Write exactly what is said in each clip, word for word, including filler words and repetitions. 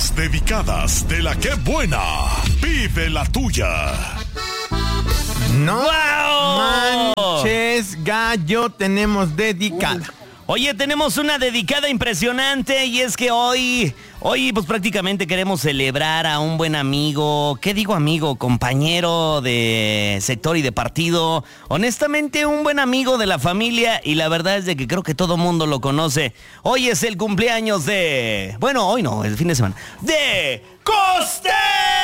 Las dedicadas de la que buena. Vive la tuya. No wow. manches, gallo, tenemos dedicada. Oye, tenemos una dedicada impresionante y es que hoy, hoy pues prácticamente queremos celebrar a un buen amigo, ¿qué digo amigo? Compañero de sector y de partido, honestamente un buen amigo de la familia y la verdad es de que creo que todo mundo lo conoce. Hoy es el cumpleaños de, bueno, hoy no, el fin de semana, de Costel.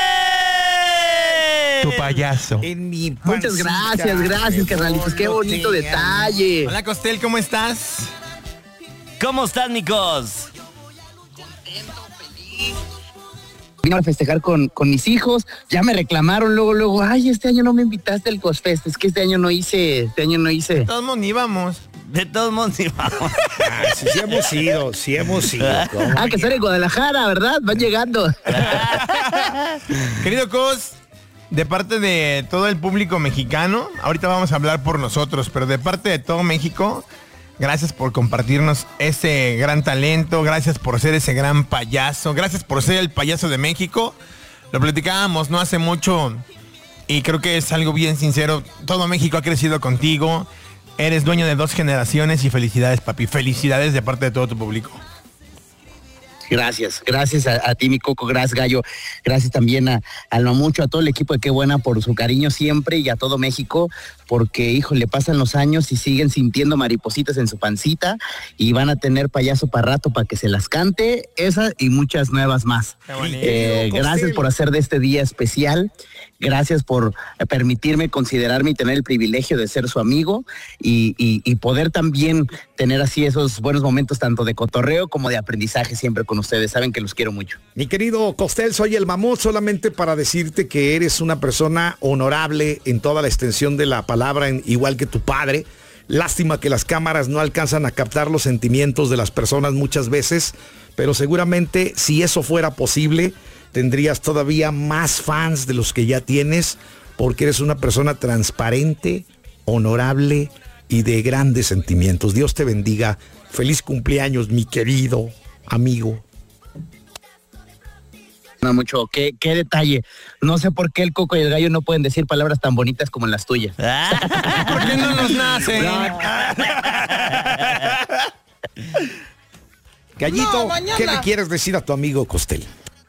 Tu payaso. En mi Muchas gracias, gracias, carnalitos, qué bonito detalle. Hola, Costel, ¿cómo estás? ¿Cómo estás, Nicos? Contento, feliz. Vine a festejar con, con mis hijos, ya me reclamaron luego, luego, ay, este año no me invitaste al Cosfest, es que este año no hice, este año no hice. De todos modos ni íbamos. De todos modos ni vamos. Ah, sí, sí hemos ido, sí hemos ido. Ah, que están en Guadalajara, ¿verdad? Van llegando. Querido Cos, de parte de todo el público mexicano, ahorita vamos a hablar por nosotros, pero de parte de todo México, gracias por compartirnos ese gran talento, gracias por ser ese gran payaso, gracias por ser el payaso de México. Lo platicábamos no hace mucho y creo que es algo bien sincero. Todo México ha crecido contigo, eres dueño de dos generaciones y felicidades, papi, felicidades de parte de todo tu público. Gracias, gracias a, a ti, mi Coco, gracias, Gallo, gracias también a, a lo mucho, a todo el equipo de Qué Buena por su cariño siempre y a todo México, porque, híjole, pasan los años y siguen sintiendo maripositas en su pancita y van a tener payaso para rato para que se las cante, esas y muchas nuevas más. Eh, gracias por hacer de este día especial, gracias por permitirme considerarme y tener el privilegio de ser su amigo y, y, y poder también tener así esos buenos momentos tanto de cotorreo como de aprendizaje siempre con ustedes, saben que los quiero mucho. Mi querido Costel, soy el mamut solamente para decirte que eres una persona honorable en toda la extensión de la palabra, en, igual que tu padre. Lástima que las cámaras no alcanzan a captar los sentimientos de las personas muchas veces, pero seguramente si eso fuera posible, tendrías todavía más fans de los que ya tienes, porque eres una persona transparente, honorable y de grandes sentimientos. Dios te bendiga. Feliz cumpleaños, mi querido amigo. No mucho, qué, qué detalle. No sé por qué el Coco y el Gallo no pueden decir palabras tan bonitas como las tuyas. ¿Por qué no nos nacen? Gallito, no, ¿qué le quieres decir a tu amigo Costel?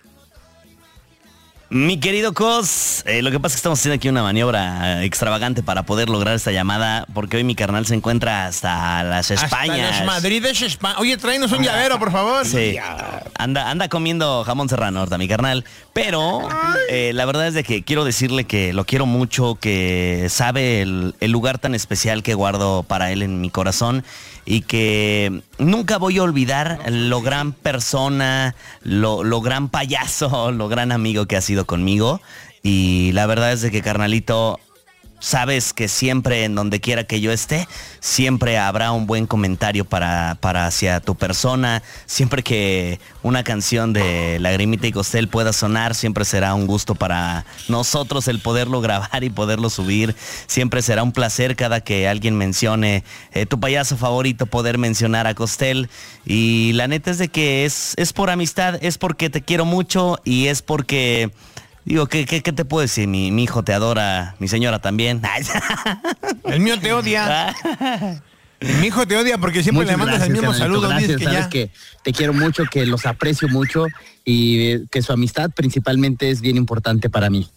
Mi querido Cos, eh, lo que pasa es que estamos haciendo aquí una maniobra extravagante para poder lograr esta llamada, porque hoy mi carnal se encuentra hasta las Españas. Hasta las Madrides, España. Oye, tráenos un llavero, por favor. Sí, anda, anda comiendo jamón serrano ahorita, mi carnal. Pero eh, la verdad es de que quiero decirle que lo quiero mucho, que sabe el, el lugar tan especial que guardo para él en mi corazón y que nunca voy a olvidar lo gran persona, lo, lo gran payaso, lo gran amigo que ha sido conmigo. Y la verdad es de que, carnalito, sabes que siempre, en donde quiera que yo esté, siempre habrá un buen comentario para, para hacia tu persona. Siempre que una canción de Lagrimita y Costel pueda sonar, siempre será un gusto para nosotros el poderlo grabar y poderlo subir. Siempre será un placer cada que alguien mencione eh, tu payaso favorito, poder mencionar a Costel. Y la neta es de que es, es por amistad, es porque te quiero mucho y es porque... Digo, ¿qué, qué, qué te puedo decir? Mi, mi hijo te adora, mi señora también. El mío te odia. Mi hijo te odia porque siempre Muchas le mandas gracias, el mismo Carnalito, saludo. gracias, Que sabes ya... que te quiero mucho, que los aprecio mucho y que su amistad principalmente es bien importante para mí.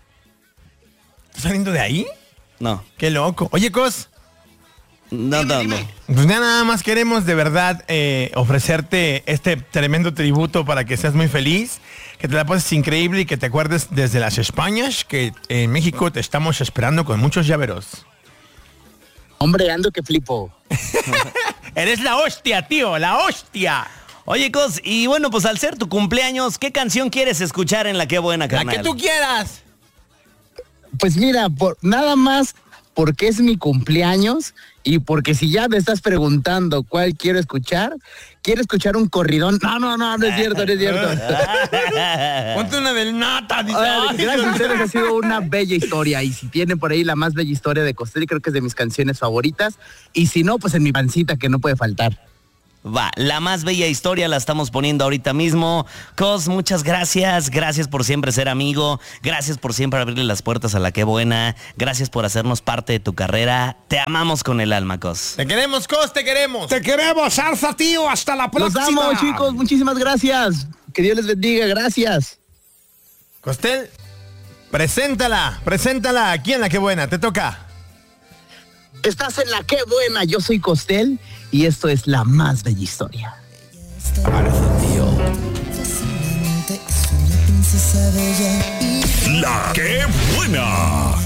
¿Estás saliendo de ahí? No. Qué loco. Oye, Cos. No, no, no. Pues ya nada más queremos de verdad eh, ofrecerte este tremendo tributo para que seas muy feliz, que te la pases increíble y que te acuerdes desde las Españas que en México te estamos esperando con muchos llaveros. Hombre, ando que flipo. Eres la hostia, tío, la hostia. Oye, Cos, y bueno, pues al ser tu cumpleaños, ¿qué canción quieres escuchar en La Qué Buena, carnal? La que tú quieras. Pues mira, por, nada más porque es mi cumpleaños y porque si ya me estás preguntando cuál quiero escuchar, quiero escuchar un corridón. No, no, no, no es cierto, no es cierto. Ponte una del Nata. Dice, Ay, gracias a ustedes, ha sido una bella historia. Y si tienen por ahí la más bella historia de Costel, creo que es de mis canciones favoritas. Y si no, pues en mi pancita, que no puede faltar. Va, la más bella historia la estamos poniendo ahorita mismo. Cos, muchas gracias. Gracias por siempre ser amigo. Gracias por siempre abrirle las puertas a la Qué Buena. Gracias por hacernos parte de tu carrera. Te amamos con el alma, Cos. Te queremos, Cos, te queremos. Te queremos, Arza, tío. Hasta la Los próxima. amo, chicos. Muchísimas gracias. Que Dios les bendiga. Gracias. Costel, preséntala, preséntala aquí en la Qué Buena. Te toca. Estás en la Qué Buena. Yo soy Costel y esto es la más bella historia. La Qué Buena.